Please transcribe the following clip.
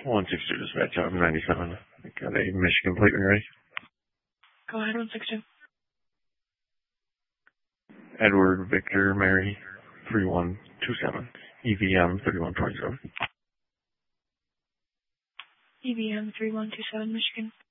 162 dispatch out of 97. Got a Michigan plate when ready. Go ahead, 162. Edward Victor Mary 3127. EVM 3127. EVM 3127, Michigan.